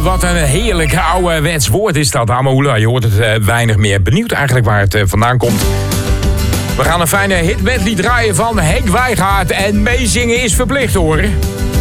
wat een heerlijk ouderwets woord is dat, Amoula. Je hoort het weinig meer. Benieuwd eigenlijk waar het vandaan komt. We gaan een fijne hit medley draaien van Henk Wijngaard. En meezingen is verplicht, hoor.